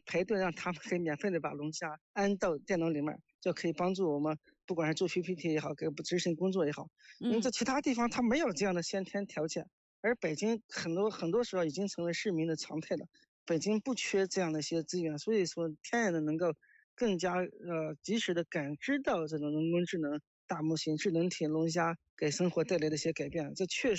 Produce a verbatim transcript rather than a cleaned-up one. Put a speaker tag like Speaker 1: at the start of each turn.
Speaker 1: 排队，让他们可以免费的把龙虾安到电脑里面，就可以帮助我们，不管是做 P P T 也好，给执行工作也好。因为在其他地方它没有这样的先天条件，而北京很多很多时候已经成为市民的常态了。北京不缺这样的一些资源，所以说天然的能够更加呃及时的感知到这种人工智能、大模型、智能体龙虾给生活带来的一些改变，这确实